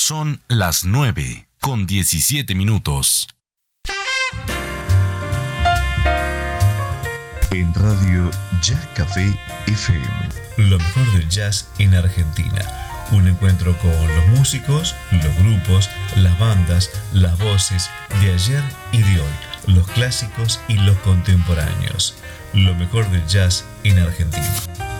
Son las 9:17. En Radio Jazz Café FM. Lo mejor del jazz en Argentina. Un encuentro con los músicos, los grupos, las bandas, las voces de ayer y de hoy, los clásicos y los contemporáneos. Lo mejor del jazz en Argentina.